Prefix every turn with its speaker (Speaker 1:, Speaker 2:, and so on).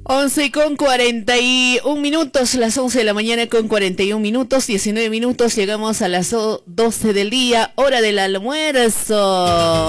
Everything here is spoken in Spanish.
Speaker 1: 11:41 las 11 de la mañana con 41 minutos, 19 minutos, llegamos a las 12 del día, hora del almuerzo.